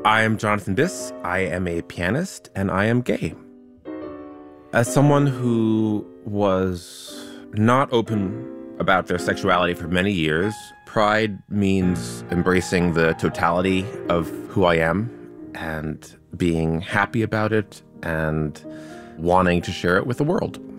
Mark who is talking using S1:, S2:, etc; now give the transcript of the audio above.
S1: I am Jonathan Biss. I am a pianist, and I am gay. As someone who was not open about their sexuality for many years, pride means embracing the totality of who I am and being happy about it and wanting to share it with the world.